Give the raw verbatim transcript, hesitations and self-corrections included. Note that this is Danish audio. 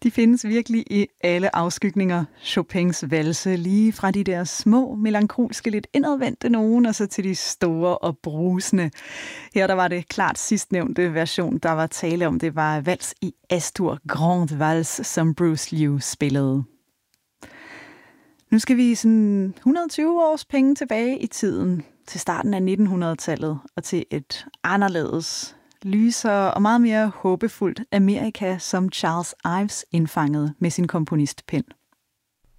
De findes virkelig i alle afskygninger. Chopins valse, lige fra de der små, melankolske, lidt indadvendte nogen, og så til de store og brusende. Her der var det klart sidstnævnte version, der var tale om. Det var vals i Astur, Grande Vals, som Bruce Liu spillede. Nu skal vi sådan et hundrede og tyve års penge tilbage i tiden, til starten af nittenhundredetallet, og til et anderledes, lysere og meget mere håbefuldt Amerika, som Charles Ives indfangede med sin komponistpen.